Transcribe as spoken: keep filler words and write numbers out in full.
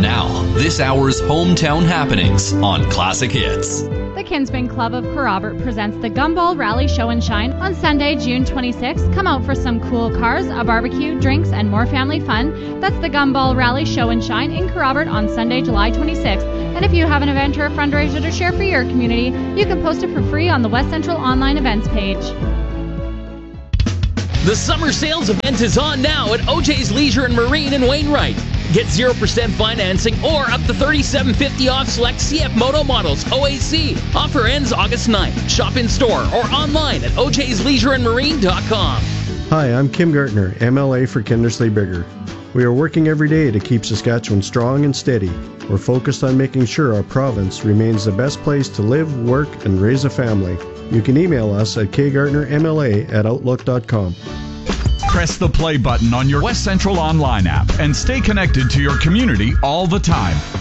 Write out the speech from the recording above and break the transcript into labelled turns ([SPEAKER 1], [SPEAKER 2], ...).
[SPEAKER 1] Now, this hour's hometown happenings on Classic Hits.
[SPEAKER 2] The Kinsman Club of Kerrobert presents the Gumball Rally Show and Shine on Sunday, June twenty-sixth. Come out for some cool cars, a barbecue, drinks, and more family fun. That's the Gumball Rally Show and Shine in Kerrobert on Sunday, July twenty-sixth. And if you have an event or a fundraiser to share for your community, you can post it for free on the West Central online events page.
[SPEAKER 3] The summer sales event is on now at O J's Leisure and Marine in Wainwright. Get zero percent financing or up to thirty-seven fifty off select C F Moto models O A C. Offer ends August ninth. Shop in store or online at o j's leisure and marine dot com.
[SPEAKER 4] Hi, I'm Kim Gartner, M L A for Kindersley Bigger. We are working every day to keep Saskatchewan strong and steady. We're focused on making sure our province remains the best place to live, work, and raise a family. You can email us at k gartner m l a at outlook dot com.
[SPEAKER 5] Press the play button on your West Central Online app and stay connected to your community all the time.